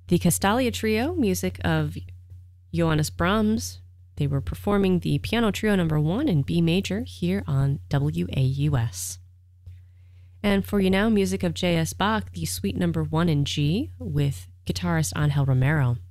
The Castalia Trio, music of Johannes Brahms. They were performing the Piano Trio No. 1 in B major here on WAUS. And for you now, music of J.S. Bach, the Suite No. 1 in G with guitarist Angel Romero.